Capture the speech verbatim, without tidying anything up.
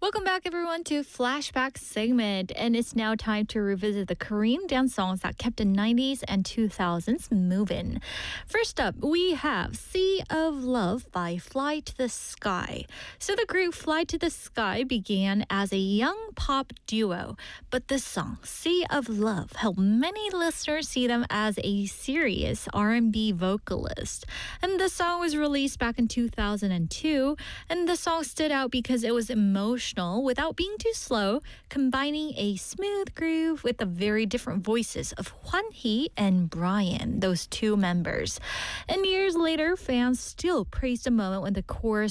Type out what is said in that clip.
Welcome back, everyone, to Flashback segment. And it's now time to revisit the Korean dance songs that kept the nineties and two thousands moving. First up, we have Sea of Love by Fly to the Sky. So the group Fly to the Sky began as a young pop duo, but this song, Sea of Love, helped many listeners see them as a serious R and B vocalist. And the song was released back in two thousand two, and the song stood out because it was emotional without being too slow, combining a smooth groove with the very different voices of Hwan-hee and Brian, those two members. And years later, fans still praised the moment when the chorus